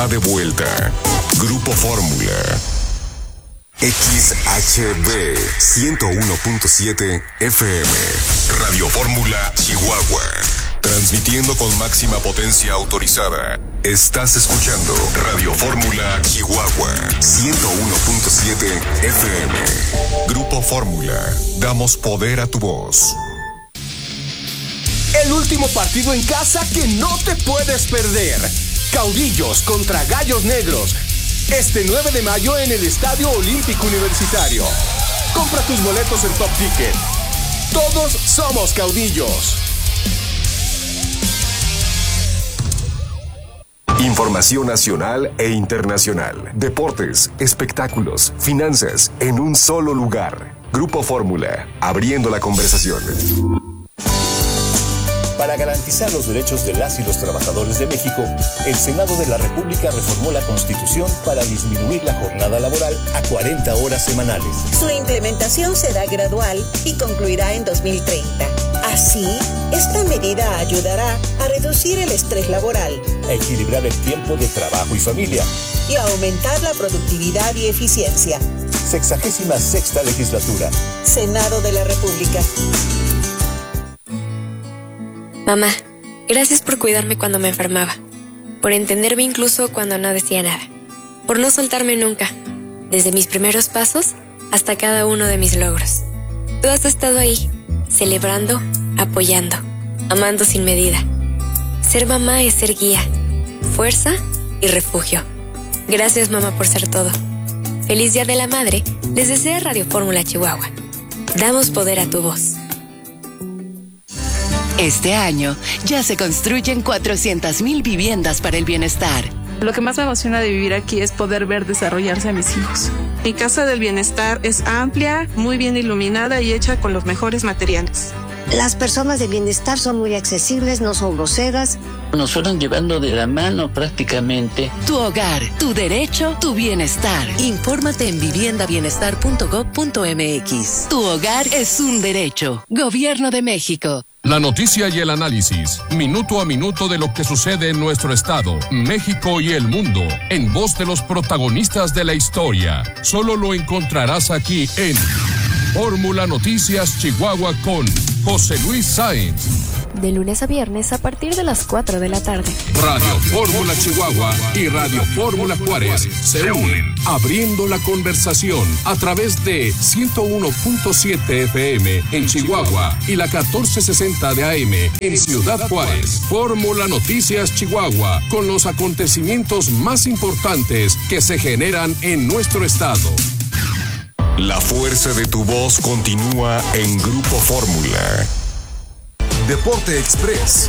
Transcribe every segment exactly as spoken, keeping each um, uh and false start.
De vuelta. Grupo Fórmula. X H B ciento uno punto siete F M. Radio Fórmula Chihuahua. Transmitiendo con máxima potencia autorizada. Estás escuchando Radio Fórmula Chihuahua ciento uno punto siete F M. Grupo Fórmula. Damos poder a tu voz. El último partido en casa que no te puedes perder. Caudillos contra Gallos Negros. Este nueve de mayo en el Estadio Olímpico Universitario. Compra tus boletos en Top Ticket. Todos somos caudillos. Información nacional e internacional. Deportes, espectáculos, finanzas, en un solo lugar. Grupo Fórmula, abriendo la conversación. Para garantizar los derechos de las y los trabajadores de México, el Senado de la República reformó la Constitución para disminuir la jornada laboral a cuarenta horas semanales. Su implementación será gradual y concluirá en dos mil treinta. Así, esta medida ayudará a reducir el estrés laboral, a equilibrar el tiempo de trabajo y familia y a aumentar la productividad y eficiencia. Sexagésima sexta legislatura. Senado de la República. Mamá, gracias por cuidarme cuando me enfermaba, por entenderme incluso cuando no decía nada, por no soltarme nunca, desde mis primeros pasos hasta cada uno de mis logros. Tú has estado ahí, celebrando, apoyando, amando sin medida. Ser mamá es ser guía, fuerza y refugio. Gracias, mamá, por ser todo. Feliz Día de la Madre, les desea Radio Fórmula Chihuahua. Damos poder a tu voz. Este año ya se construyen cuatrocientas mil viviendas para el bienestar. Lo que más me emociona de vivir aquí es poder ver desarrollarse a mis hijos. Mi casa del bienestar es amplia, muy bien iluminada y hecha con los mejores materiales. Las personas de bienestar son muy accesibles, no son groseras. Nos fueron llevando de la mano prácticamente. Tu hogar, tu derecho, tu bienestar. Infórmate en vivienda bienestar punto gob punto m x. Tu hogar es un derecho. Gobierno de México. La noticia y el análisis, minuto a minuto de lo que sucede en nuestro estado, México y el mundo, en voz de los protagonistas de la historia. Solo lo encontrarás aquí en Fórmula Noticias Chihuahua con José Luis Sáenz. De lunes a viernes a partir de las cuatro de la tarde. Radio Fórmula Chihuahua y Radio Fórmula Juárez se unen, abriendo la conversación a través de ciento uno punto siete F M en Chihuahua y la catorce sesenta de A M en Ciudad Juárez. Fórmula Noticias Chihuahua, con los acontecimientos más importantes que se generan en nuestro estado. La fuerza de tu voz continúa en Grupo Fórmula. Deporte Express.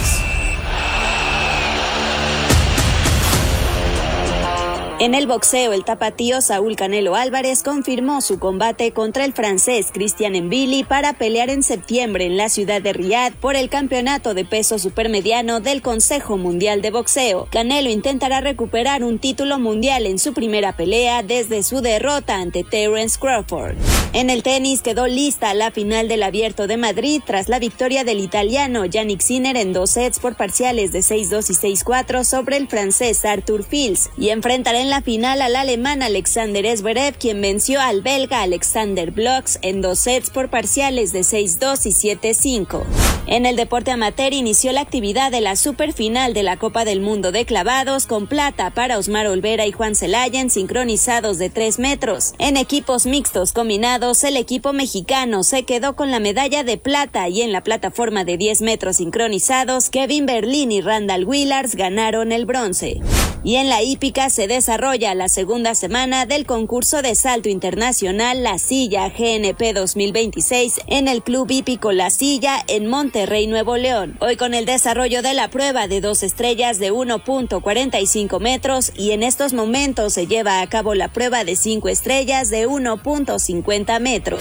En el boxeo, el tapatío Saúl Canelo Álvarez confirmó su combate contra el francés Christian Mbili para pelear en septiembre en la ciudad de Riad por el campeonato de peso supermediano del Consejo Mundial de Boxeo. Canelo intentará recuperar un título mundial en su primera pelea desde su derrota ante Terence Crawford. En el tenis quedó lista la final del Abierto de Madrid tras la victoria del italiano Jannik Sinner en dos sets por parciales de seis dos y seis cuatro sobre el francés Arthur Fils, y enfrentará en la final al alemán Alexander Zverev, quien venció al belga Alexander Blocks en dos sets por parciales de seis dos y siete cinco. En el deporte amateur inició la actividad de la superfinal de la Copa del Mundo de clavados, con plata para Osmar Olvera y Juan Celaya en sincronizados de tres metros. En equipos mixtos combinados, el equipo mexicano se quedó con la medalla de plata, y en la plataforma de diez metros sincronizados, Kevin Berlín y Randall Willars ganaron el bronce. Y en la hípica se desarrolla la segunda semana del concurso de salto internacional La Silla G N P dos mil veintiséis en el Club Hípico La Silla en Monterrey, Nuevo León. Hoy con el desarrollo de la prueba de dos estrellas de uno punto cuarenta y cinco metros, y en estos momentos se lleva a cabo la prueba de cinco estrellas de uno punto cincuenta metros.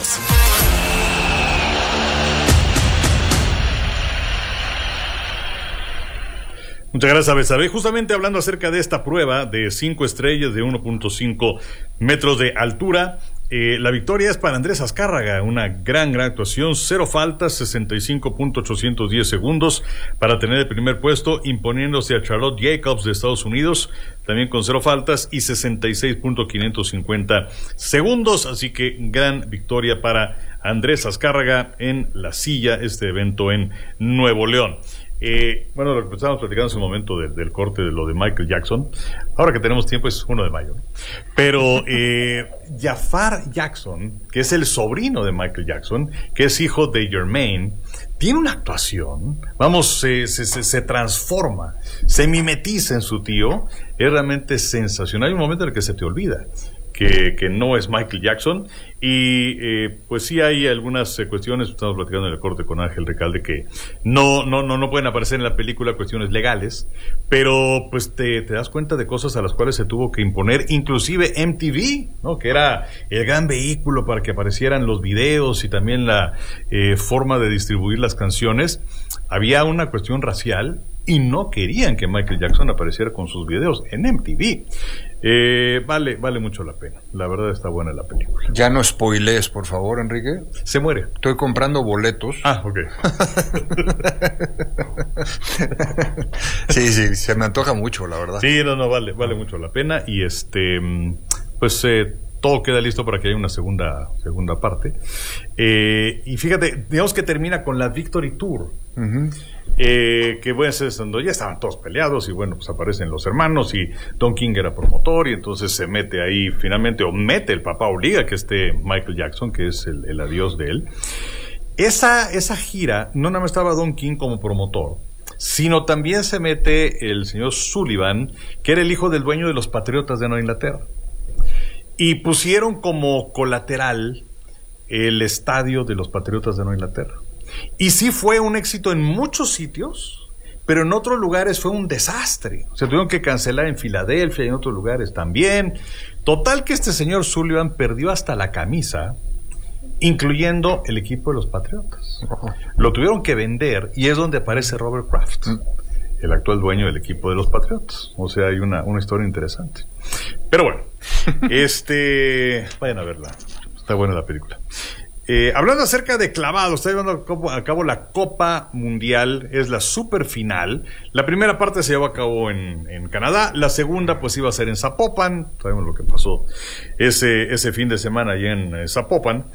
Muchas gracias, Betsabe. Justamente hablando acerca de esta prueba de cinco estrellas de uno punto cinco metros de altura, Eh, la victoria es para Andrés Azcárraga, una gran, gran actuación, cero faltas, sesenta y cinco punto ochocientos diez segundos para tener el primer puesto, imponiéndose a Charlotte Jacobs de Estados Unidos, también con cero faltas y sesenta y seis punto quinientos cincuenta segundos, así que gran victoria para Andrés Azcárraga en la silla, este evento en Nuevo León. Eh, bueno, lo que estábamos platicando hace un momento de, del corte de lo de Michael Jackson, ahora que tenemos tiempo es uno de mayo, ¿no? Pero eh, Jafar Jackson, que es el sobrino de Michael Jackson, que es hijo de Jermaine, tiene una actuación, vamos, se, se, se, se transforma, se mimetiza en su tío, es realmente sensacional. Hay un momento en el que se te olvida Que, que no es Michael Jackson y eh, pues sí hay algunas eh, cuestiones, estamos platicando en el corte con Ángel Recalde, que no no no no pueden aparecer en la película, cuestiones legales, pero pues te, te das cuenta de cosas a las cuales se tuvo que imponer, inclusive M T V, ¿no? Que era el gran vehículo para que aparecieran los videos y también la eh, forma de distribuir las canciones. Había una cuestión racial y no querían que Michael Jackson apareciera con sus videos en M T V. Eh, vale, vale mucho la pena. La verdad está buena la película. Ya no spoilees, por favor, Enrique. Se muere. Estoy comprando boletos. Ah, ok. Sí, sí, se me antoja mucho, la verdad. Sí, no, no, vale, vale mucho la pena. Y este, pues eh, todo queda listo para que haya una segunda, segunda parte. Eh, y fíjate, digamos que termina con la Victory Tour. Uh-huh. Eh, que bueno, cuando ya estaban todos peleados y bueno, pues aparecen los hermanos y Don King era promotor y entonces se mete ahí finalmente, o mete el papá, obliga que esté Michael Jackson, que es el, el adiós de él. Esa, esa gira, no nada más estaba Don King como promotor, sino también se mete el señor Sullivan, que era el hijo del dueño de los Patriotas de Nueva Inglaterra, y pusieron como colateral el estadio de los Patriotas de Nueva Inglaterra. Y sí fue un éxito en muchos sitios, pero en otros lugares fue un desastre. Se tuvieron que cancelar en Filadelfia y en otros lugares también. Total que este señor Sullivan perdió hasta la camisa, incluyendo el equipo de los Patriotas. Lo tuvieron que vender y es donde aparece Robert Kraft, el actual dueño del equipo de los Patriotas. O sea, hay una, una historia interesante. Pero bueno, este vayan a verla. Está buena la película. Eh, hablando acerca de clavados, está llevando a cabo la Copa Mundial, es la super final. La primera parte se llevó a cabo en, en Canadá, la segunda pues iba a ser en Zapopan, sabemos lo que pasó ese, ese fin de semana allá en eh, Zapopan.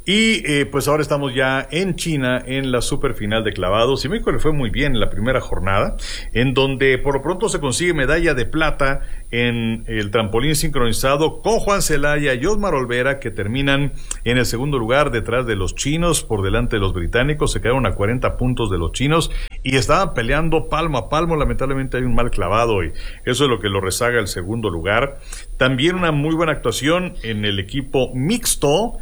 Y eh, pues ahora estamos ya en China en la super final de clavados y México le fue muy bien en la primera jornada, en donde por lo pronto se consigue medalla de plata en el trampolín sincronizado con Juan Celaya y Osmar Olvera, que terminan en el segundo lugar detrás de los chinos, por delante de los británicos. Se quedaron a cuarenta puntos de los chinos y estaban peleando palmo a palmo. Lamentablemente hay un mal clavado y eso es lo que lo rezaga el segundo lugar. También una muy buena actuación en el equipo mixto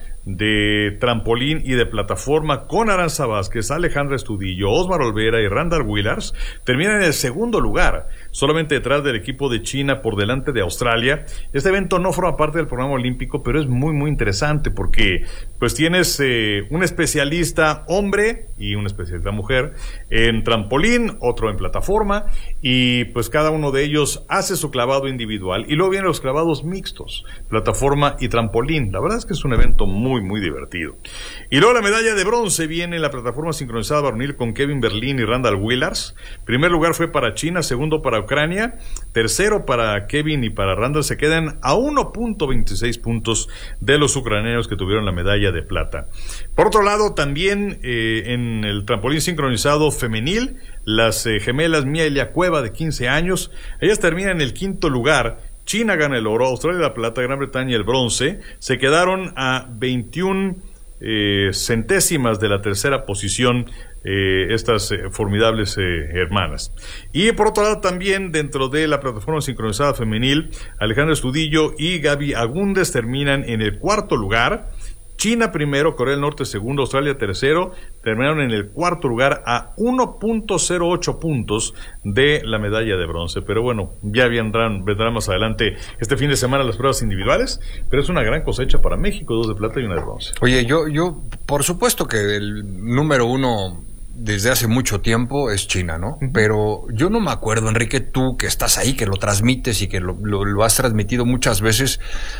de trampolín y de plataforma con Aranza Vázquez, Alejandra Estudillo, Osmar Olvera y Randall Willars. Terminan en el segundo lugar, solamente detrás del equipo de China, por delante de Australia. Este evento no forma parte del programa olímpico, pero es muy muy interesante porque pues tienes eh, un especialista hombre y una especialista mujer en trampolín, otro en plataforma, y pues cada uno de ellos hace su clavado individual y luego vienen los clavados mixtos, plataforma y trampolín. La verdad es que es un evento muy muy muy divertido. Y luego la medalla de bronce viene en la plataforma sincronizada varonil con Kevin Berlín y Randall Willars. Primer lugar fue para China, segundo para Ucrania, tercero para Kevin y para Randall. Se quedan a uno punto veintiséis puntos de los ucranianos que tuvieron la medalla de plata. Por otro lado, también eh, en el trampolín sincronizado femenil, las eh, gemelas Mía y Lea Cueva, de quince años, ellas terminan en el quinto lugar. China gana el oro, Australia la plata, Gran Bretaña el bronce. Se quedaron a veintiuna eh, centésimas de la tercera posición eh, estas eh, formidables eh, hermanas. Y por otro lado también dentro de la plataforma sincronizada femenil, Alejandra Estudillo y Gaby Agúndez terminan en el cuarto lugar. China primero, Corea del Norte segundo, Australia tercero, terminaron en el cuarto lugar a uno punto cero ocho puntos de la medalla de bronce. Pero bueno, ya vendrán, vendrán más adelante este fin de semana las pruebas individuales, pero es una gran cosecha para México, dos de plata y una de bronce. Oye, yo, yo, por supuesto que el número uno desde hace mucho tiempo es China, ¿no? Uh-huh. Pero yo no me acuerdo, Enrique, tú que estás ahí, que lo transmites y que lo, lo, lo has transmitido muchas veces,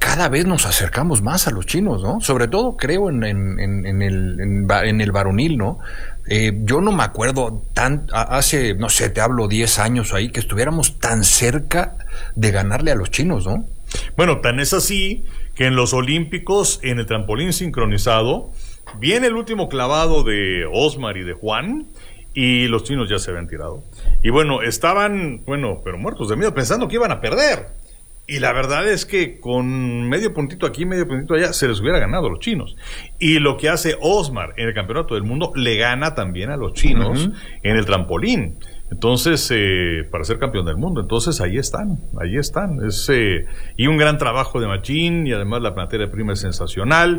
cada vez nos acercamos más a los chinos, ¿no? Sobre todo creo en, en, en, en, el, en, en el varonil, ¿no? Eh, yo no me acuerdo tan, hace, no sé, te hablo diez años ahí, que estuviéramos tan cerca de ganarle a los chinos, ¿no? Bueno, tan es así que en los Olímpicos, en el trampolín sincronizado, viene el último clavado de Osmar y de Juan, y los chinos ya se habían tirado. Y bueno, estaban, bueno, pero muertos de miedo, pensando que iban a perder. Y la verdad es que con medio puntito aquí, medio puntito allá, se les hubiera ganado a los chinos. Y lo que hace Osmar en el Campeonato del Mundo, le gana también a los chinos uh-huh. en el trampolín. Entonces, eh, para ser campeón del mundo, entonces ahí están, ahí están. Es, eh, y un gran trabajo de Machín, y además la materia prima es sensacional,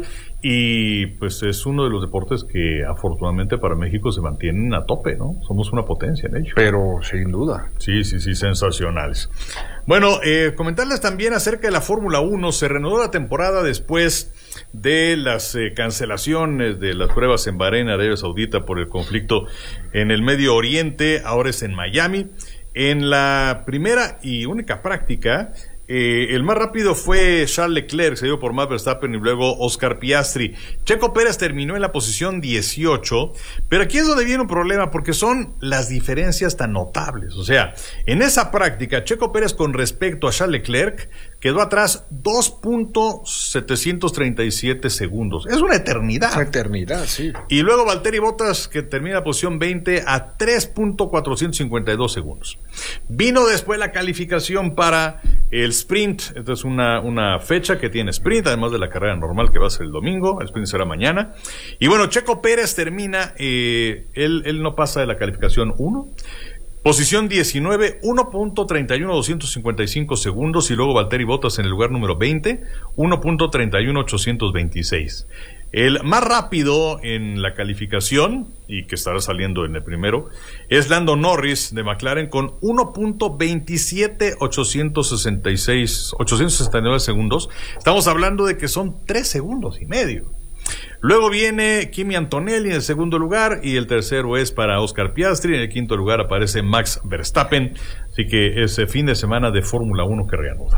y pues es uno de los deportes que afortunadamente para México se mantienen a tope, ¿no? Somos una potencia en ello. Pero sin duda. Sí, sí, sí, sensacionales. Bueno, eh, comentarles también acerca de la Fórmula uno. Se reanudó la temporada después de las eh, cancelaciones de las pruebas en Bahrein, Arabia Saudita, por el conflicto en el Medio Oriente. Ahora es en Miami. En la primera y única práctica, eh, el más rápido fue Charles Leclerc, seguido por Max Verstappen y luego Oscar Piastri. Checo Pérez terminó en la posición dieciocho, pero aquí es donde viene un problema, porque son las diferencias tan notables. O sea, en esa práctica, Checo Pérez con respecto a Charles Leclerc quedó atrás dos punto setecientos treinta y siete segundos. Es una eternidad. Una eternidad, sí. Y luego Valtteri Bottas, que termina en la posición veinte, a tres punto cuatrocientos cincuenta y dos segundos. Vino después la calificación para el sprint. Esta es una, una fecha que tiene sprint, además de la carrera normal que va a ser el domingo. El sprint será mañana. Y bueno, Checo Pérez termina, eh, él, él no pasa de la calificación uno. Posición diecinueve, uno punto treinta y uno doscientos cincuenta y cinco segundos, y luego Valtteri Bottas en el lugar número veinte, uno punto treinta y uno ochocientos veintiséis. El más rápido en la calificación, y que estará saliendo en el primero, es Lando Norris de McLaren con uno punto veintisiete ochocientos sesenta y seis, ochocientos sesenta y nueve segundos. Estamos hablando de que son tres segundos y medio. Luego viene Kimi Antonelli en el segundo lugar, y el tercero es para Oscar Piastri. En el quinto lugar aparece Max Verstappen. Así que es fin de semana de Fórmula uno que reanuda.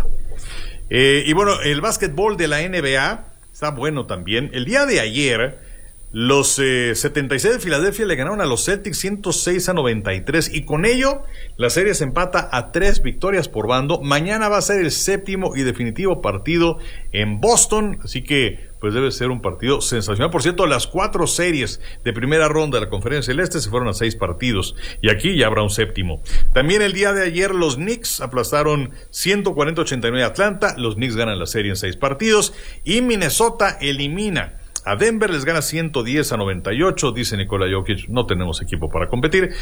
Eh, y bueno, el básquetbol de la N B A está bueno también. El día de ayer, los eh, setenta y seis de Filadelfia le ganaron a los Celtics ciento seis a noventa y tres, y con ello la serie se empata a tres victorias por bando. Mañana va a ser el séptimo y definitivo partido en Boston, así que pues debe ser un partido sensacional. Por cierto, las cuatro series de primera ronda de la Conferencia del Este se fueron a seis partidos, y aquí ya habrá un séptimo. También el día de ayer los Knicks aplastaron ciento cuarenta a ochenta y nueve a Atlanta. Los Knicks ganan la serie en seis partidos, y Minnesota elimina a Denver, les gana ciento diez a noventa y ocho. Dice Nikola Jokic, no tenemos equipo para competir.